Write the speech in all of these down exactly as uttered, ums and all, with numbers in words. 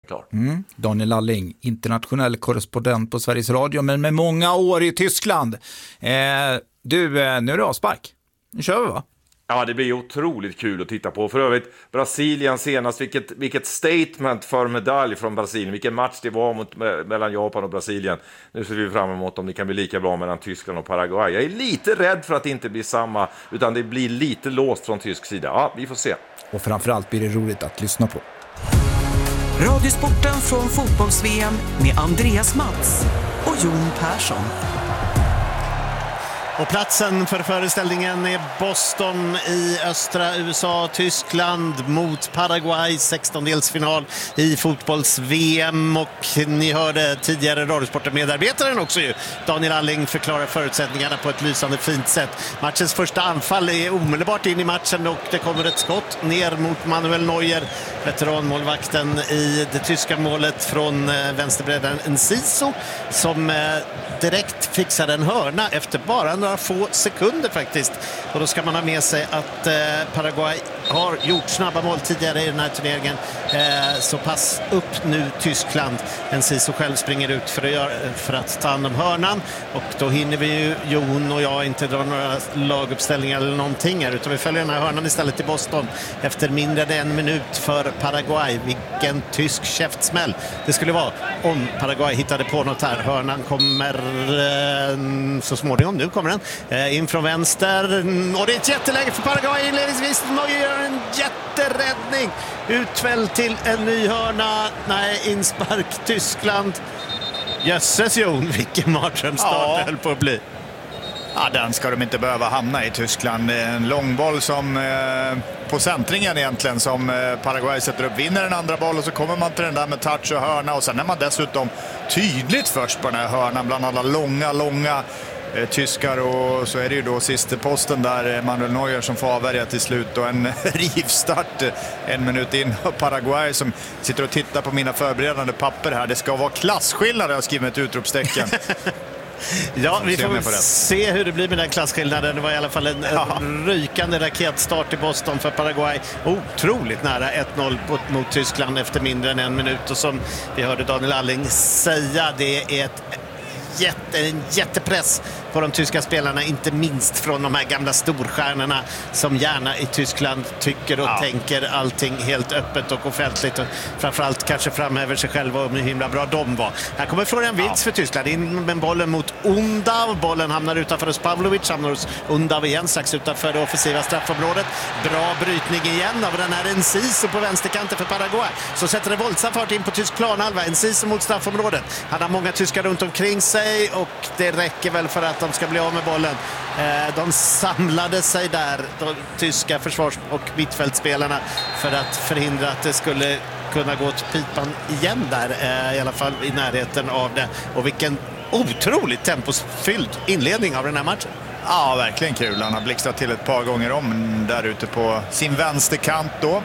klar. Mm. Daniel Alling, internationell korrespondent på Sveriges Radio, men med många år i Tyskland. Eh, du, eh, nu är det avspark. Nu kör vi, va? Ja, det blir otroligt kul att titta på. För övrigt, Brasilien senast, vilket, vilket statement för medalj från Brasilien. Vilken match det var mot, mellan Japan och Brasilien. Nu ser vi fram emot om det kan bli lika bra mellan Tyskland och Paraguay. Jag är lite rädd för att det inte blir samma, utan det blir lite låst från tysk sida. Ja, vi får se. Och framförallt blir det roligt att lyssna på. Radiosporten från fotbolls-V M med Andreas Mats och Jon Persson. Och platsen för föreställningen är Boston i östra U S A, Tyskland mot Paraguay, sextondelsfinal i fotbolls-V M. Och ni hörde tidigare Radiosporten-medarbetaren också ju, Daniel Alling, förklara förutsättningarna på ett lysande fint sätt. Matchens första anfall är omedelbart in i matchen och det kommer ett skott ner mot Manuel Neuer, veteranmålvakten i det tyska målet från vänsterbredden Enciso, som direkt fixar en hörna efter bara några få sekunder faktiskt. Och då ska man ha med sig att eh, Paraguay har gjort snabba mål tidigare i den här turneringen. Eh, så pass upp nu Tyskland. Enciso själv springer ut för att, göra, för att ta hand om hörnan. Och då hinner vi ju, Jon och jag, inte dra några laguppställningar eller någonting här, utan vi följer den här hörnan istället till Boston efter mindre än en minut för Paraguay. Vilken tysk käftsmäll det skulle vara om Paraguay hittade på något här. Hörnan kommer eh, så småningom, nu kommer den eh, in från vänster och det är ett jätteläge för Paraguay inledningsvis. Neuer gör en jätteräddning, utväl till en ny hörna. Nej, inspark Tyskland. Jösses, Jon, vilken matchstart ja. det höll på att bli. Ja, den ska de inte behöva hamna i Tyskland. En långboll som eh, på centringen egentligen som eh, Paraguay sätter upp, vinner en andra boll och så kommer man till den där med touch och hörna och sen är man dessutom tydligt först på den här hörnan bland alla långa, långa eh, tyskar och så är det ju då sista posten där Manuel Neuer som får avvärja till slut och en rivstart en minut in och Paraguay som sitter och tittar på mina förberedande papper här. Det ska vara klasskillnad, jag har skrivit ett utropstecken. Ja, vi får se hur det blir med den klasskillnaden. Det var i alla fall en ja. rykande raketstart i Boston för Paraguay. Otroligt nära ett noll mot Tyskland efter mindre än en minut. Och som vi hörde Daniel Alling säga, det är ett jätte, en jättepress på de tyska spelarna, inte minst från de här gamla storstjärnorna som gärna i Tyskland tycker och ja. tänker allting helt öppet och offentligt och framförallt kanske framhäver sig själva och hur himla bra de var. Här kommer Florian Wirtz ja. för Tyskland in med bollen mot Undav. Bollen hamnar utanför hos Pavlovic, hamnar hos Undav igen strax utanför det offensiva straffområdet. Bra brytning igen av den här Enciso på vänsterkanten för Paraguay. Så sätter det våldsam fart in på tysk planhalva. Enciso mot straffområdet. Han har många tyskar runt omkring sig och det räcker väl för att de ska bli av med bollen. De samlade sig där, de tyska försvars- och mittfältspelarna, för att förhindra att det skulle kunna gå till pipan igen där, i alla fall i närheten av det. Och vilken otroligt tempofylld inledning av den här matchen. Ja, verkligen kul. Han har blixtrat till ett par gånger om där ute på sin vänsterkant då.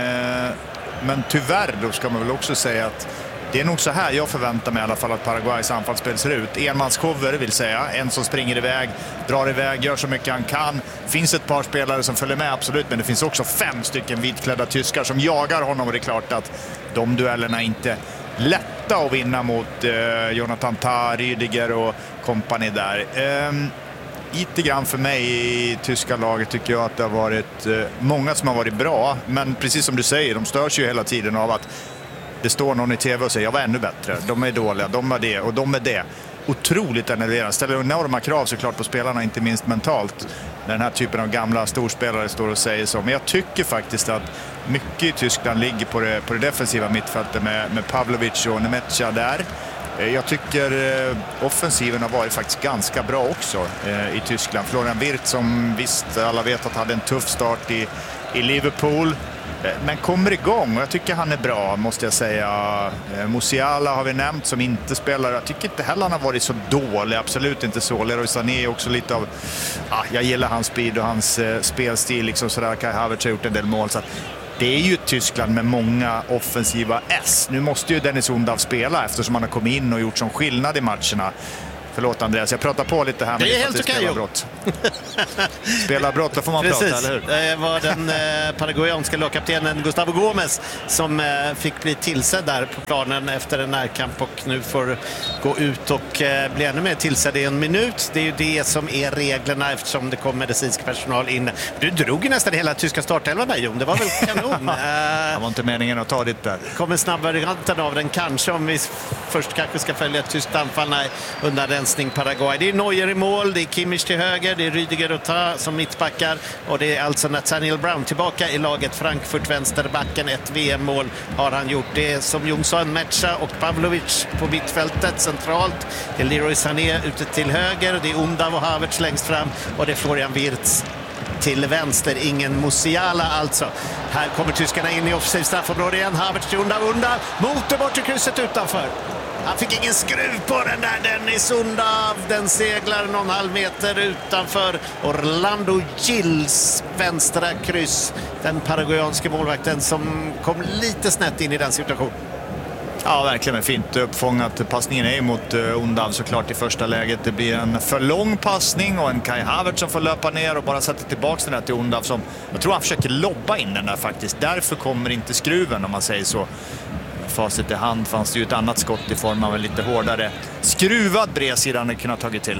Men tyvärr då ska man väl också säga att det är nog så här jag förväntar mig i alla fall att Paraguays anfallsspel ser ut. Enmanskover vill säga. En som springer iväg, drar iväg, gör så mycket han kan. Finns ett par spelare som följer med, absolut. Men det finns också fem stycken vitklädda tyskar som jagar honom. Och det är klart att de duellerna inte är lätta att vinna mot eh, Jonathan Tah, Rüdiger och kompani där. Eh, lite grann för mig i tyska laget tycker jag att det har varit eh, många som har varit bra. Men precis som du säger, de störs ju hela tiden av att det står någon i tv och säger jag var ännu bättre, de är dåliga, de är det och de är det. Otroligt enerverande. Ställer enorma krav såklart på spelarna, inte minst mentalt. När den här typen av gamla storspelare står och säger så. Men jag tycker faktiskt att mycket i Tyskland ligger på det, på det defensiva mittfältet med, med Pavlovic och Nemetja där. Jag tycker offensiven har varit faktiskt ganska bra också eh, i Tyskland. Florian Wirtz som visst alla vet att hade en tuff start i, i Liverpool. Men kommer igång och jag tycker han är bra, måste jag säga. Musiala har vi nämnt som inte spelar. Jag tycker inte heller han har varit så dålig, absolut inte så. Leroy Sané är också lite av, ah, jag gillar hans speed och hans eh, spelstil liksom sådär. Kai Havertz har gjort en del mål så att det är ju Tyskland med många offensiva S. Nu måste ju Dennis Undav spela eftersom han har kommit in och gjort som skillnad i matcherna. Förlåt Andreas, jag pratar på lite här. Men det är det helt okej. brott. Spela brott, då får man Precis. prata, eller hur? Det var den eh, paraguayanska lagkaptenen Gustavo Gomes som eh, fick bli tillsedd där på planen efter en närkamp och nu får gå ut och eh, bli ännu mer tillsedd i en minut. Det är ju det som är reglerna eftersom det kom medicinsk personal in. Du drog ju nästan hela tyska startelvan där, Jon. Det var väl kanon. eh, det var inte meningen att ta det där. Kommer snabbare ranten av den kanske om vi först kanske ska följa ett tyskt anfall. Nej, undanrensning Paraguay. Det är Neuer i mål, det är Kimmich till höger, det är Rüdiger och Ta som mittbackar och det är alltså Nathaniel Brown tillbaka i laget. Frankfurt vänsterbacken, ett V M-mål har han gjort. Det är som Jon sa, Mecha och Pavlovic på mittfältet centralt. Det är Leroy Sané ute till höger, det är Undav och Havertz längst fram och det är Florian Wirtz till vänster, ingen Musiala alltså. Här kommer tyskarna in i offensiv straffområde igen. Havertz till Undav, Undav mot det bortre krysset utanför. Han fick ingen skruv på den där, Dennis Undav. Den seglar någon halv meter utanför Orlando Gills vänstra kryss. Den paraguayanske målvakten som kom lite snett in i den situationen. Ja, verkligen fint uppfångat. Passningen är mot Undav såklart i första läget. Det blir en för lång passning och en Kai Havertz som får löpa ner och bara sätta tillbaka den här till Undav som, jag tror han försöker lobba in den där faktiskt. Därför kommer inte skruven om man säger så. Facit i hand fanns det ju ett annat skott i form av en lite hårdare skruvad bredsida han kunnat tagit till.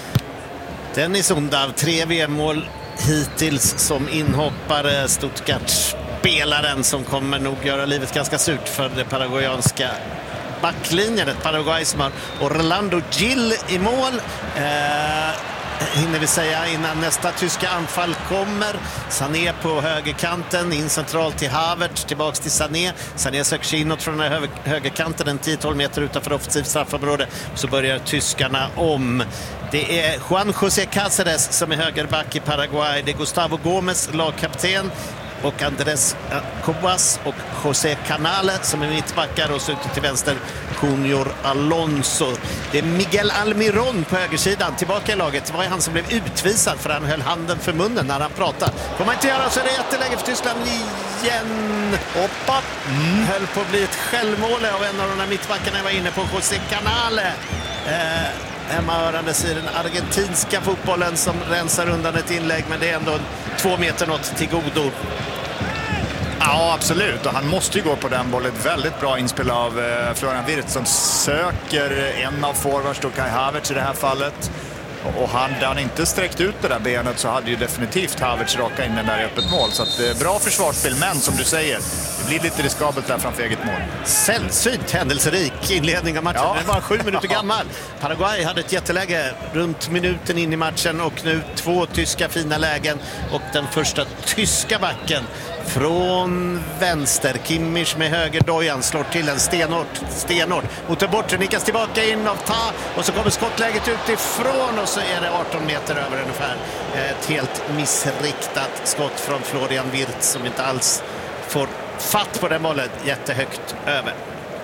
Dennis Undav, tre V M-mål hittills som inhoppare. Stuttgart-spelaren som kommer nog göra livet ganska surt för det paraguayanska backlinjen. Ett Paraguay som har Orlando Gil i mål. Eh, hinner vi säga innan nästa tyska anfall kommer. Sané på högerkanten, in centralt till Havertz, tillbaks till Sané. Sané söker sig inåt från den här högerkanten, en tio tolv meter utanför offensivt straffområde. Så börjar tyskarna om. Det är Juan José Cáceres som är högerback i Paraguay. Det är Gustavo Gomes, lagkapten. Och Andrés Cobas och José Canale som är mittbackar och så ute till vänster Junior Alonso. Det är Miguel Almiron på högersidan tillbaka i laget. Det var han som blev utvisad för han höll handen för munnen när han pratade. Får man inte göra så är det jätteläge för Tyskland igen. Hoppa. Mm. Höll på att bli ett självmål av en av de här mittbackarna jag var inne på, José Canale. Eh, hemmaörandes i den argentinska fotbollen som rensar undan ett inlägg, men det är ändå två meter något till godo. Ja, absolut. Och han måste ju gå på den bollen. Väldigt bra inspel av eh, Florian Wirtz som söker en av forwards, då Kai Havertz i det här fallet. Och hade han inte sträckt ut det där benet så hade ju definitivt Havertz raka in den där i öppet mål. Så att, eh, bra försvarsspel, men som du säger, det blir lite riskabelt där framför eget mål. Sällsynt händelserik inledning av matchen. Ja. Den var sju minuter gammal. Paraguay hade ett jätteläge runt minuten in i matchen och nu två tyska fina lägen. Och den första tyska backen från vänster. Kimmich med högerdojan slår till en stenhårt. Stenhårt. Mot det bortre nickas tillbaka in av Ta. Och så kommer skottläget utifrån och så är det arton meter över ungefär. Ett helt missriktat skott från Florian Wirtz som inte alls får fatt på den bollen. Jättehögt över.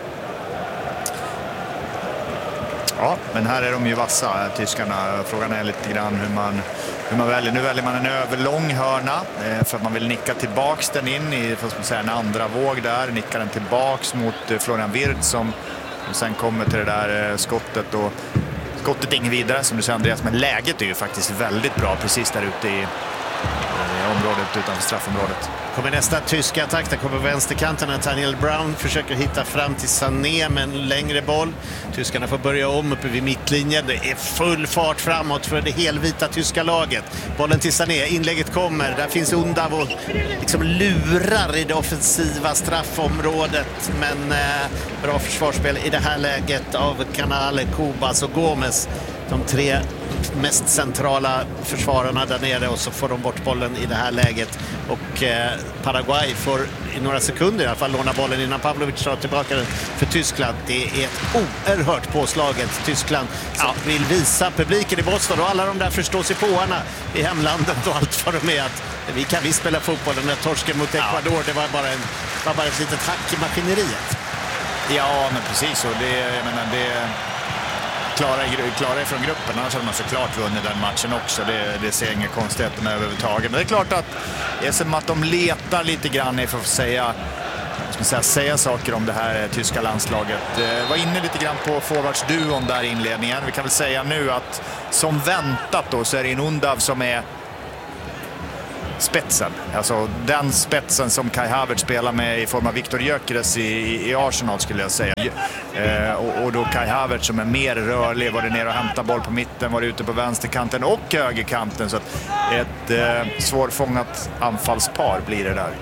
Ja, men här är de ju vassa, tyskarna. Frågan är lite grann hur man, hur man väljer. Nu väljer man en överlång hörna eh, för att man vill nicka tillbaks den in i för att säga, en andra våg där. Nickar den tillbaks mot eh, Florian Wirtz som sen kommer till det där eh, skottet. Och skottet är ingen vidare som du säger, Andreas, men läget är ju faktiskt väldigt bra precis där ute i området utanför straffområdet. Kommer nästa tyska attack, där kommer vänsterkanten. Nathaniel Brown försöker hitta fram till Sané med en längre boll. Tyskarna får börja om uppe vid mittlinjen. Det är full fart framåt för det helvita tyska laget. Bollen till Sané, inlägget kommer. Där finns Undav och liksom lurar i det offensiva straffområdet. Men eh, bra försvarsspel i det här läget av Canale, Cobas och Gomes. De tre mest centrala försvararna där nere, och så får de bort bollen i det här läget. Och eh, Paraguay får i några sekunder i alla fall låna bollen innan Pavlovic tar tillbaka den för Tyskland. Det är ett oerhört påslaget Tyskland som ja. vill visa publiken i Boston och alla de där förståsigpåarna i hemlandet och allt vad de är, att vi kan visst spela fotboll. Den där torsken mot Ecuador, det var bara, en, var bara ett litet hack i maskineriet. Ja, men precis så. Det, jag menar, det Klara, klara ifrån gruppen, annars hade man såklart vunnit den matchen också. Det, det ser inga konstigheter med överhuvudtaget. Men det är klart att det är som att de letar lite grann för att säga ska säga, säga saker om det här tyska landslaget. Eh, var inne lite grann på forwardsduon där i inledningen. Vi kan väl säga nu att som väntat då så är det en Undav som är spetsen. Alltså den spetsen som Kai Havertz spelar med i form av Viktor Gyökeres i, i Arsenal skulle jag säga. Eh, och, och då Kai Havertz som är mer rörlig, var det ner och hämta boll på mitten, var det ute på vänsterkanten och högerkanten. Så att ett eh, svårfångat anfallspar blir det där.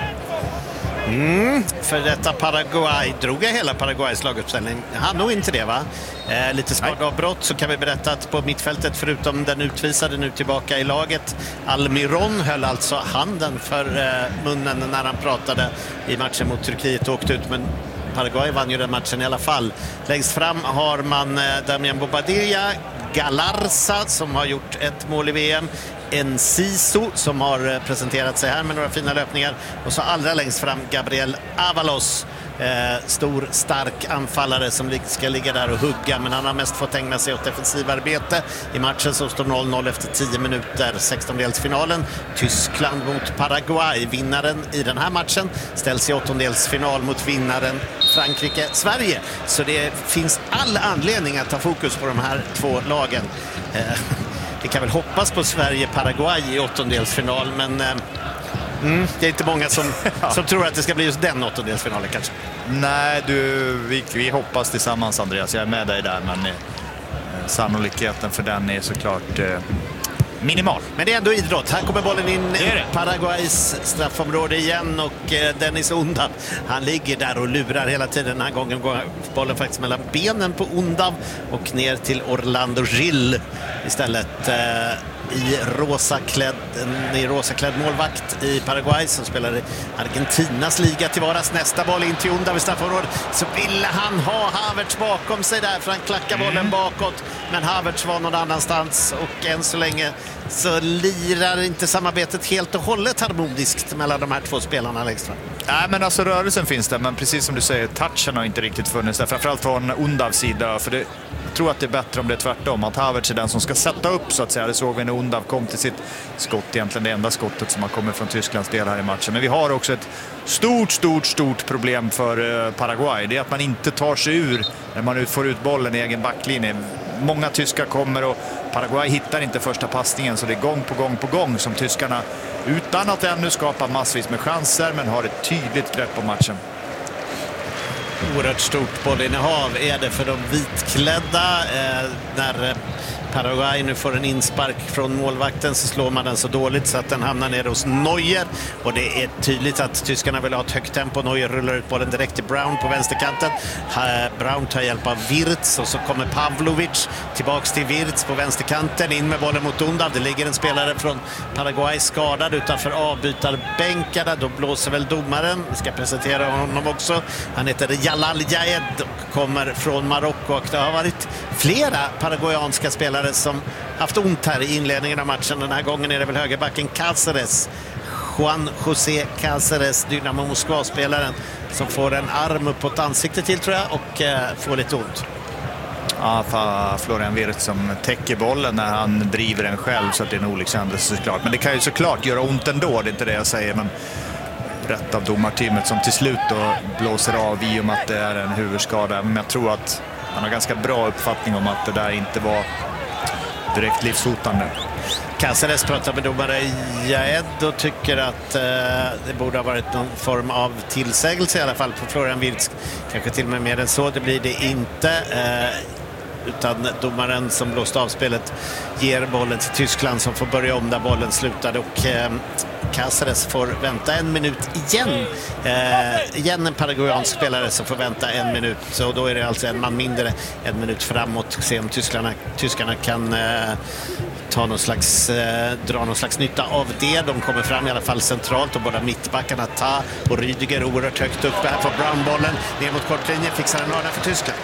Mm, för detta Paraguay drog jag hela Paraguays laguppställning. Han nog inte det va? Eh, lite skadeavbrott så kan vi berätta att på mittfältet förutom den utvisade nu tillbaka i laget Almiron höll alltså handen för eh, munnen när han pratade i matchen mot Turkiet och åkte ut, men Paraguay vann ju den matchen i alla fall. Längst fram har man eh, Damian Bobadilla, Galarza som har gjort ett mål i V M, Enciso som har presenterat sig här med några fina löpningar, och så allra längst fram Gabriel Avalos, eh, stor stark anfallare som ska ligga där och hugga, men han har mest fått ägna sig åt defensivarbete i matchen som står noll noll efter tio minuter. sextondelsfinalen Tyskland mot Paraguay. Vinnaren i den här matchen ställs i åttondelsfinal mot vinnaren Frankrike-Sverige, så det finns all anledning att ta fokus på de här två lagen. eh, Vi kan väl hoppas på Sverige-Paraguay i åttondelsfinal, men eh, mm, det är inte många som, som tror att det ska bli just den åttondelsfinalen kanske. Nej, du, vi, vi hoppas tillsammans Andreas, jag är med dig där, men eh, sannolikheten för den är såklart eh, minimal. Men det är ändå idrott. Här kommer bollen in i Paraguays straffområde igen och eh, Dennis Undav, han ligger där och lurar hela tiden. Den här gången går bollen faktiskt mellan benen på Undav och ner till Orlando Gil istället. Eh, i rosaklädd, i rosaklädd målvakt i Paraguay som spelar i Argentinas liga till varas. Nästa boll in till Undav i straffområdet, så ville han ha Havertz bakom sig där för han klackar bollen mm. bakåt, men Havertz var någon annanstans och än så länge så lirar inte samarbetet helt och hållet harmoniskt mellan de här två spelarna längst fram. Nej, men alltså rörelsen finns där, men precis som du säger, touchen har inte riktigt funnits där, framförallt från Undavs sida, för det jag tror att det är bättre om det är tvärtom, att Havertz är den som ska sätta upp så att säga. Det såg vi när Undav kom till sitt skott, egentligen det enda skottet som har kommit från Tysklands del här i matchen. Men vi har också ett stort, stort, stort problem för Paraguay. Det är att man inte tar sig ur när man får ut bollen i egen backlinje. Många tyskar kommer och Paraguay hittar inte första passningen, så det är gång på gång på gång som tyskarna, utan att ännu skapa massvis med chanser, men har ett tydligt grepp på matchen. Oerhört stort bollinnehav är det för de vitklädda. Eh, när Paraguay nu får en inspark från målvakten så slår man den så dåligt så att den hamnar ner hos Neuer, och det är tydligt att tyskarna vill ha ett högt tempo. Neuer rullar ut bollen direkt till Brown på vänsterkanten. Brown tar hjälp av Wirtz och så kommer Pavlovic tillbaks till Wirtz på vänsterkanten, in med bollen mot Undav. Det ligger en spelare från Paraguay skadad utanför avbytarbänkarna. Då blåser väl domaren. Vi ska presentera honom också. Han heter Jalal Jaed och kommer från Marocko, och det har varit flera paraguayanska spelare som haft ont här i inledningen av matchen. Den här gången är det väl högerbacken Cáceres, Juan José Cáceres, Dynamo Moskva-spelaren, som får en arm upp på ansiktet till tror jag och eh, får lite ont. Ja, Florian Wirtz som täcker bollen när han driver den själv, så att det är en olyckshändelse såklart. Men det kan ju såklart göra ont ändå, det är inte det jag säger, men rätt av domarteamet som till slut då blåser av i och med att det är en huvudskada. Men jag tror att han har ganska bra uppfattning om att det där inte var direkt livshotande. Cáceres pratar med domare Jaed och tycker att eh, det borde ha varit någon form av tillsägelse i alla fall på Florian Wirtz. Kanske till och med mer än så, det blir det inte. Eh, utan domaren som blåste av spelet ger bollen till Tyskland som får börja om där bollen slutade, och eh, Cáceres får vänta en minut igen. Eh, igen en paraguayansk spelare som får vänta en minut, så då är det alltså en man mindre, en minut framåt. Se om tyskarna, tyskarna kan eh, ta någon slags, eh, dra någon slags nytta av det. De kommer fram i alla fall centralt, och båda mittbackarna Ta och Rüdiger oerhört högt upp. Här får Brown bollen ner mot kortlinjen, fixar en hörna för Tyskland.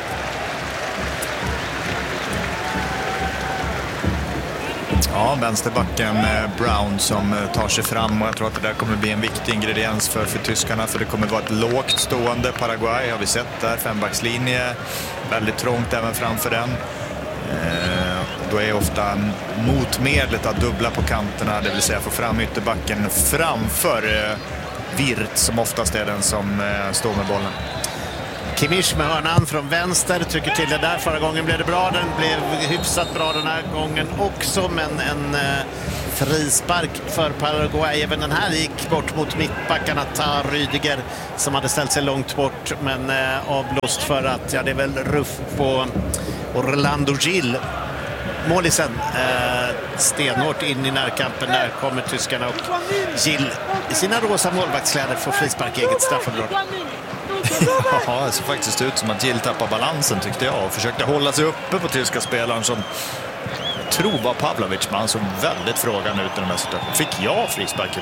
Ja, vänsterbacken Brown som tar sig fram, och jag tror att det där kommer bli en viktig ingrediens för, för tyskarna, för det kommer vara ett lågt stående Paraguay, har vi sett där, fembackslinje, väldigt trångt även framför den. Eh, då är ofta motmedlet att dubbla på kanterna, det vill säga få fram ytterbacken framför eh, Wirtz som oftast är den som eh, står med bollen. Kimmich med hörnan från vänster trycker till det där. Förra gången blev det bra, den blev hyfsat bra den här gången också, men en eh, frispark för Paraguay. Även den här gick bort mot mittbackarna, Ta Rüdiger som hade ställt sig långt bort, men eh, avblåst för att, ja, det är väl ruff på Orlando Gil. Målisen eh, stenhårt in i närkampen. Där kommer tyskarna och Gil i sina rosa målvaktskläder får frispark i eget straffområde. Ja, det ser faktiskt ut som att Gil tappar balansen, tyckte jag, och försökte hålla sig uppe på tyska spelaren som jag tror var Pavlovic, men han såg väldigt frågan ut i den här situationen. Fick jag frisparken?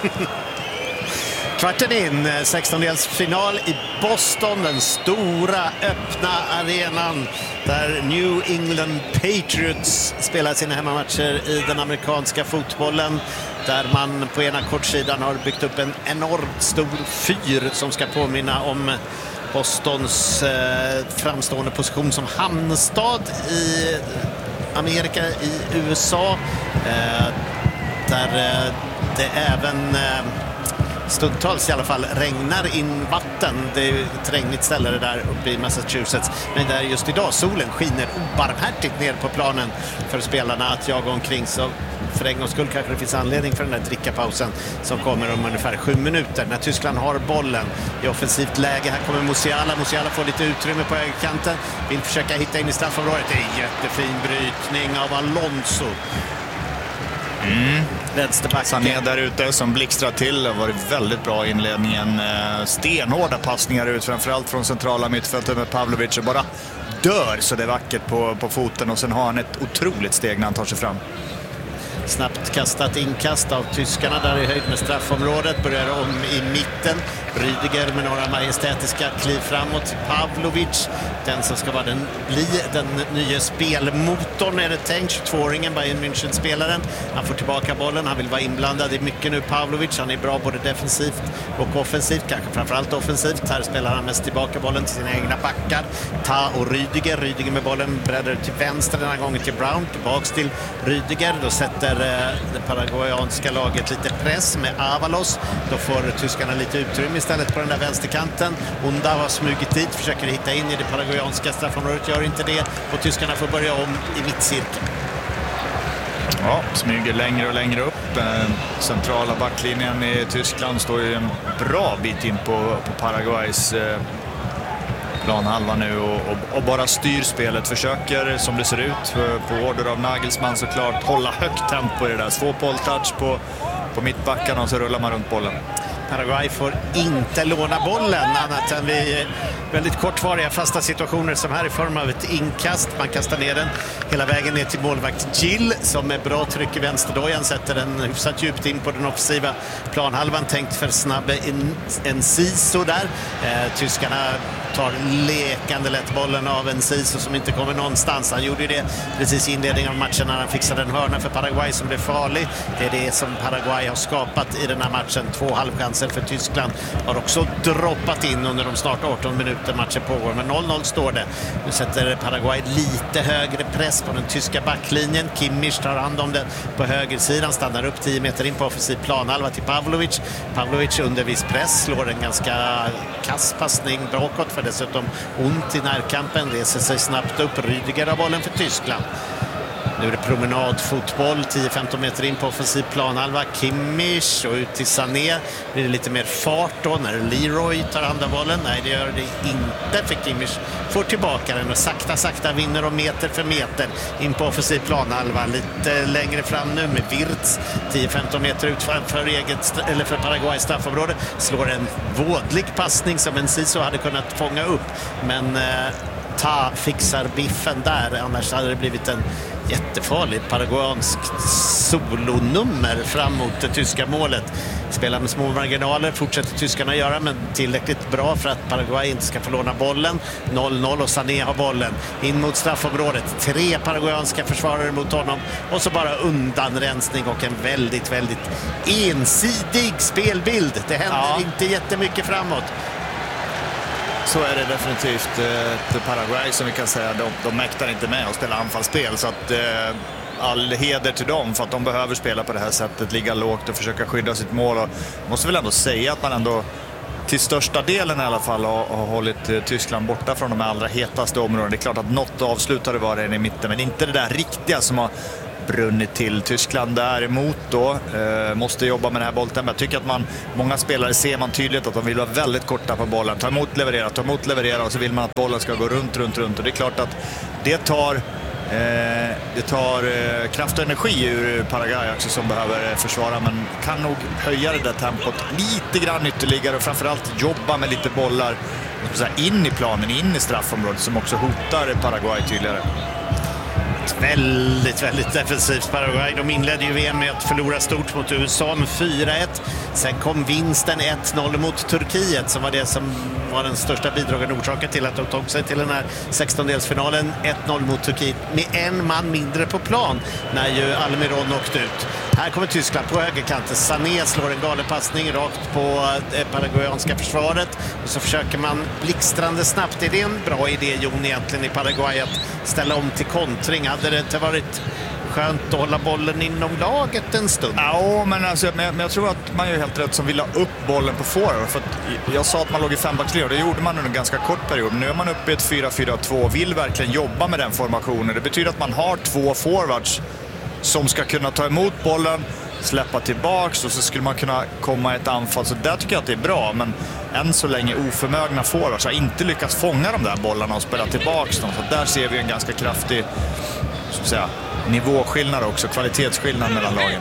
Kvarten in, sextondelsfinal i Boston, den stora öppna arenan där New England Patriots spelar sina hemmamatcher i den amerikanska fotbollen, där man på ena kortsidan har byggt upp en enormt stor fyr som ska påminna om Bostons eh, framstående position som hamnstad i Amerika, i U S A, eh, där eh, det även eh, stundtals i alla fall regnar in vatten. Det är ett regnigt ställe det där uppe i Massachusetts. Men där just idag solen skiner obarmhärtigt ner på planen för spelarna att jaga omkring. Så för en gångs skull kanske det finns anledning för den där drickapausen som kommer om ungefär sju minuter. När Tyskland har bollen i offensivt läge. Här kommer Musiala. Musiala får lite utrymme på högerkanten. Vill försöka hitta in i straffområdet. Det är en jättefin brytning av Alonso. Mm. Sané där ute som blixtrar till. Det har varit väldigt bra i inledningen. Stenhårda passningar ut, framförallt från centrala mittfältet med Pavlovic, och bara dör så det är vackert på, på foten, och sen har han ett otroligt steg när han tar sig fram. Snabbt kastat inkast av tyskarna där i höjd med straffområdet. Börjar om i mitten. Rüdiger med några majestätiska kliv framåt. Pavlovic, den som ska vara den, bli den nya spelmotorn är det tänkt. tjugotvååringen, Bayern München-spelaren. Han får tillbaka bollen, han vill vara inblandad i mycket nu. Pavlovic, han är bra både defensivt och offensivt. Kanske framförallt offensivt. Här spelar han mest tillbaka bollen till sina egna backar. Ta och Rüdiger. Rüdiger med bollen breddar till vänster den här gången till Brown. Tillbaks till Rüdiger. Då sätter det paraguayanska laget lite press med Avalos. Då får tyskarna lite utrymme istället på den där vänsterkanten. Onda har smugit dit, försöker hitta in i det paraguayanska straffområdet, gör inte det, och tyskarna får börja om i mittcirkeln. Ja, smyger längre och längre upp. Centrala backlinjen i Tyskland står ju en bra bit in på, på Paraguays planhalva nu och, och, och bara styr spelet. Försöker, som det ser ut, på order av Nagelsmann såklart, hålla högt tempo i det där. Svår bolltouch på, på mittbackarna och så rullar man runt bollen. Paraguay får inte låna bollen annat än vid väldigt kortvariga fasta situationer som här i form av ett inkast. Man kastar ner den hela vägen ner till målvakt Gil som med bra tryck i vänsterdojan sätter den hyfsat djupt in på den offensiva planhalvan. Tänkt för snabb en, en Siso där. Eh, tyskarna tar lekande lätt bollen av en Siso som inte kommer någonstans. Han gjorde det precis i inledningen av matchen när han fixade en hörna för Paraguay som blev farlig. Det är det som Paraguay har skapat i den här matchen. Två halvchanser för Tyskland har också droppat in under de snart arton minuter matchen pågår. Men noll noll står det. Nu sätter Paraguay lite högre press på den tyska backlinjen. Kimmich tar hand om den på högersidan. Stannar upp tio meter in på offensiv planhalva till Pavlovic. Pavlovic under viss press. Slår en ganska kass passning bakåt för dessutom ont i närkampen. Reser sig snabbt upp. Rüdiger har bollen för Tyskland. Nu är det promenadfotboll, tio femton meter in på offensiv planhalva. Kimmich och ut till Sané. Blir det lite mer fart då när Leroy tar hand om bollen? Nej, det gör det inte, för Kimmich får tillbaka den och sakta, sakta vinner och meter för meter in på offensiv planhalva. Lite längre fram nu med Wirtz, tio femton meter ut för, eget, eller för Paraguay straffområde. Slår en vådlig passning som en Siso hade kunnat fånga upp. Men eh, Ta fixar biffen där, annars hade det blivit en jättefarlig paraguayansk solonummer fram mot det tyska målet. Spelar med små marginaler, fortsätter tyskarna göra, men tillräckligt bra för att Paraguay inte ska få låna bollen. noll noll och Sané har bollen in mot straffområdet. Tre paraguayanska försvarare mot honom och så bara undanrensning och en väldigt, väldigt ensidig spelbild. Det händer ja. inte jättemycket framåt. Så är det definitivt. Ett Paraguay som vi kan säga, de, de mäktar inte med att spela anfallsspel. Så att, eh, all heder till dem för att de behöver spela på det här sättet, ligga lågt och försöka skydda sitt mål. Och måste väl ändå säga att man ändå till största delen i alla fall har, har hållit eh, Tyskland borta från de allra hetaste områdena. Det är klart att något avslutade var det i mitten, men inte det där riktiga som har brunnit till. Tyskland däremot då eh, måste jobba med den här bollen. Men jag tycker att man, många spelare ser man tydligt att de vill vara väldigt korta på bollen. Ta emot, leverera, ta emot, leverera och så vill man att bollen ska gå runt, runt, runt. Och det är klart att det tar, eh, det tar eh, kraft och energi ur Paraguay också som behöver försvara. Men kan nog höja det där tempot lite grann ytterligare och framförallt jobba med lite bollar in i planen, in i straffområdet som också hotar Paraguay tydligare. Väldigt, väldigt defensivt Paraguay. De inledde ju V M med att förlora stort mot U S A med fyra ett. Sen kom vinsten ett noll mot Turkiet som var det som var den största bidragande orsaken till att de tog sig till den här sextondelsfinalen. ett noll mot Turkiet med en man mindre på plan när ju Almiron åkte ut. Här kommer Tyskland på högerkanten. Sané slår en galen passning rakt på det paraguayanska försvaret. Och så försöker man blixtrande snabbt. Är det en bra idé, Jon, egentligen i Paraguay att ställa om till kontring? Hade det inte varit skönt att hålla bollen inom laget en stund? Ja, men, alltså, men, men jag tror att man är helt rätt som vill ha upp bollen på forward. För att jag sa att man låg i fembackslinje och det gjorde man under en ganska kort period. Nu är man uppe i ett fyra fyra två och vill verkligen jobba med den formationen. Det betyder att man har två forwards som ska kunna ta emot bollen, släppa tillbaks och så skulle man kunna komma i ett anfall. Så där tycker jag att det är bra, men än så länge oförmögna forwards har inte lyckats fånga de där bollarna och spela tillbaks dem. Så där ser vi en ganska kraftig, så att säga, nivåskillnad också, kvalitetsskillnad mellan lagen.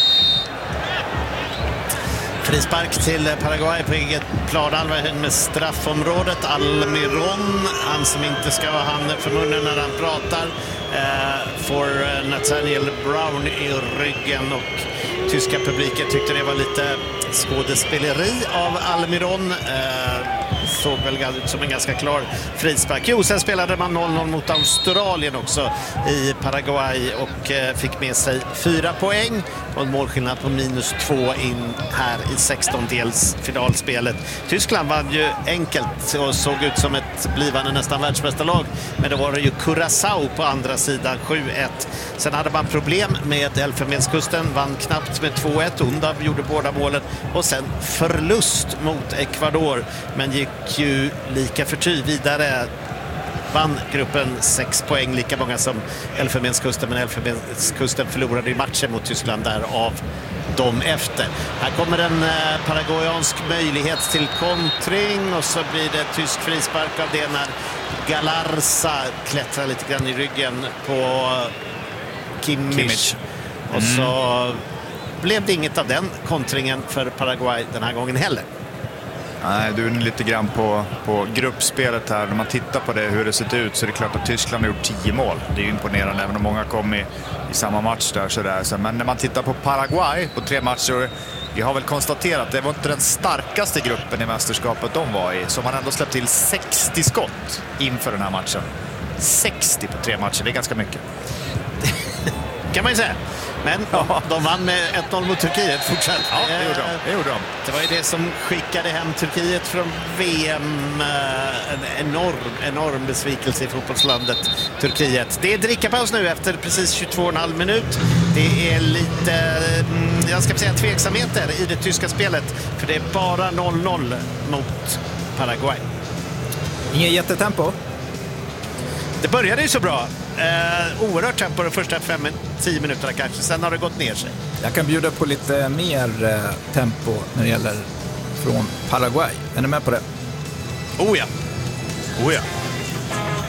Frispark till Paraguay på eget planhalva med straffområdet. Almiron, han som inte ska ha handen för munnen när han pratar, eh, får Nathaniel Brown i ryggen och tyska publiken tyckte det var lite skådespeleri av Almiron. Eh, såg väl ut som en ganska klar frispark. Jo, sen spelade man noll noll mot Australien också i Paraguay och eh, fick med sig fyra poäng och en målskillnad på minus två in här i sextondels finalspelet. Tyskland vann ju enkelt och såg ut som ett blivande nästan världsmästarlag, men det var det ju Curaçao på andra sidan, sju ett. Sen hade man problem med Elfenbenskusten, vann knappt med två ett, Undav gjorde båda målen och sen förlust mot Ecuador, men gick ju lika förty vidare. Vann gruppen sex poäng, lika många som Elfenbenskusten, men Elfenbenskusten förlorade i matchen mot Tyskland där av dem efter. Här kommer en eh, paraguayansk möjlighet till kontring och så blir det tysk frispark av det när Galarza klättrar lite grann i ryggen på Kimmich. Kimmich. Och mm. så blev det inget av den kontringen för Paraguay den här gången heller. Nej, du är lite grann på, på gruppspelet här. När man tittar på det, hur det ser ut, så är det klart att Tyskland har gjort tio mål. Det är ju imponerande, även om många kom i, i samma match där. Så där. Så, men när man tittar på Paraguay på tre matcher, vi har väl konstaterat att det var inte den starkaste gruppen i mästerskapet de var i. Så man ändå släppt till sextio skott inför den här matchen. sextio på tre matcher, det är ganska mycket. Kan man ju säga. Men ja, de vann med ett noll mot Turkiet fortsatt. Ja, det gjorde de. Det gjorde de. Det var ju det som skickade hem Turkiet från V M. En enorm, enorm besvikelse i fotbollslandet Turkiet. Det är drickapaus nu efter precis tjugotvå och en halv minut. Det är lite, jag ska säga, tveksamheter i det tyska spelet. För det är bara noll noll mot Paraguay. Ingen jättetempo. Det började ju så bra. Eh, oerhört tempo de första fem tio minuterna kanske. Sen har det gått ner sig. Jag kan bjuda på lite mer eh, tempo när det gäller från Paraguay. Är ni med på det? Oh ja. Oh ja.